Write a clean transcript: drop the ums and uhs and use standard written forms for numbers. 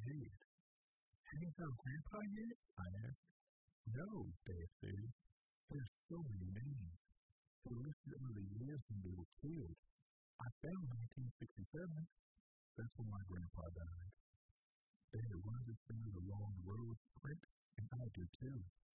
head. Haven't our grandpa yet? I asked. No, Dad says. There's so many names. They listed all the years when they were killed. I found 1967. That's when my grandpa died. Dad runs his fingers along the rows of print, and I do too.